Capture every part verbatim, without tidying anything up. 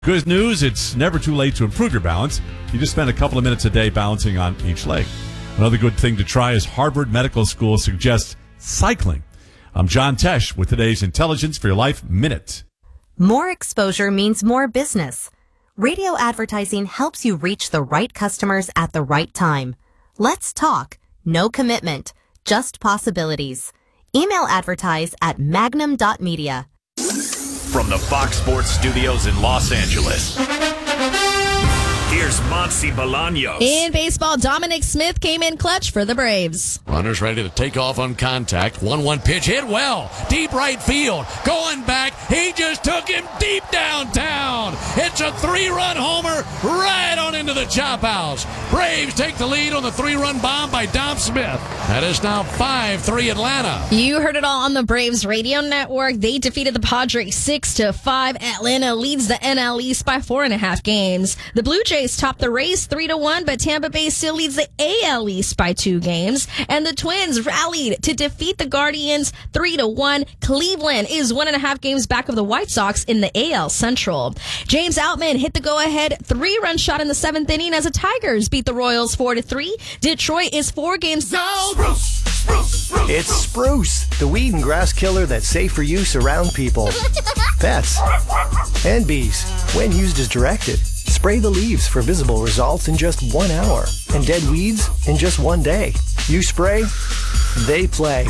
Good news, it's never too late to improve your balance. You just spend a couple of minutes a day balancing on each leg. Another good thing to try is Harvard Medical School suggests cycling. I'm John Tesh with today's Intelligence for Your Life Minute. More exposure means more business. Radio advertising helps you reach the right customers at the right time. Let's talk. No commitment. Just possibilities. Email advertise at magnum dot media. From the Fox Sports Studios in Los Angeles, here's Monty Bolaños. In baseball, Dominic Smith came in clutch for the Braves. Runners ready to take off on contact. one one pitch hit well. Deep right field. Going back. He just took him deep downtown. It's a three-run homer right on into the chop house. Braves take the lead on the three-run bomb by Dom Smith. That is now five three Atlanta. You heard it all on the Braves radio network. They defeated the Padres six to five. Atlanta leads the N L East by four and a half games. The Blue Jays topped the race three to one, but Tampa Bay still leads the A L East by two games. And the Twins rallied to defeat the Guardians three to one. Cleveland is one and a half games back of the White Sox in the A L Central. James Outman hit the go-ahead three-run shot in the seventh inning as the Tigers beat the Royals four to three. Detroit is four games down. Spruce, spruce, spruce. It's Spruce, the weed and grass killer that's safe for use around people, pets, and bees when used as directed. Spray the leaves for visible results in just one hour and dead weeds in just one day. You spray, they play.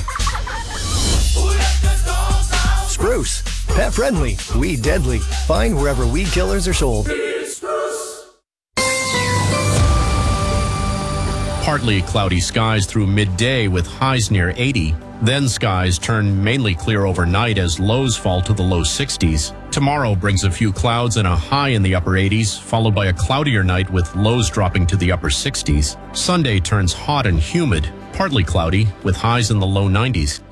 Spruce, pet friendly, weed deadly. Find wherever weed killers are sold. Partly cloudy skies through midday with highs near eighty. Then skies turn mainly clear overnight as lows fall to the low sixties. Tomorrow brings a few clouds and a high in the upper eighties, followed by a cloudier night with lows dropping to the upper sixties. Sunday turns hot and humid, partly cloudy with highs in the low nineties.